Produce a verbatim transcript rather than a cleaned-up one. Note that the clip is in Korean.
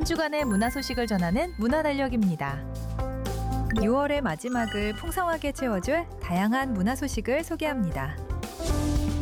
한 주간의 문화 소식을 전하는 문화달력입니다. 유월의 마지막을 풍성하게 채워줄 다양한 문화 소식을 소개합니다.